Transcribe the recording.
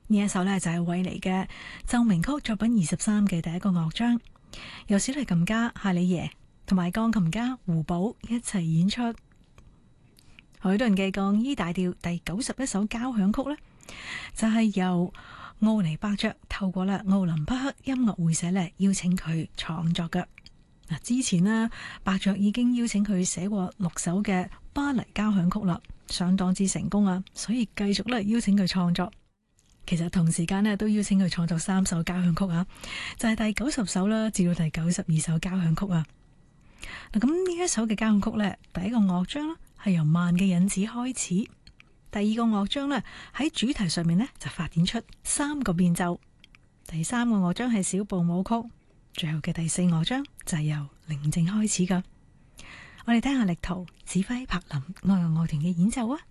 呢一首呢，就係韋尼嘅奏鳴曲作品23嘅第一個樂章，由小提琴家夏里耶同埋鋼琴家胡寶一齊演出。海頓嘅降 E 大調第91首交響曲呢，就係由奧尼伯爵透過奧林匹克音樂會社邀請佢創作嘅。之前呢，伯爵已經邀請佢寫過6首嘅巴黎交響曲啦，相當之成功啊，所以繼續邀請佢創作。其實同時間都邀請佢創作3首交響曲啊，就係第90首啦，至到第92首交響曲啊。嗱，咁呢一首嘅交響曲呢，第一個樂章係由慢嘅引子開始，第二個樂章呢，喺主題上面呢，就發展出3個變奏，第3個樂章係小步舞曲，最後嘅第4樂章就係由寧靜開始噶。我哋聽下力圖指揮柏林愛樂樂團嘅演奏啊！